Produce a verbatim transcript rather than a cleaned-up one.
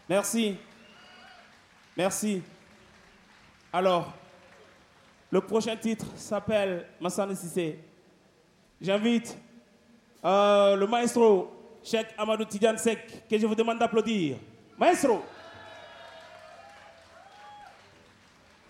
Merci. Merci. Alors, le prochain titre s'appelle Massane Sissé. J'invite euh, le maestro, Cheikh Amadou Tidiane Seck, que je vous demande d'applaudir. Maestro!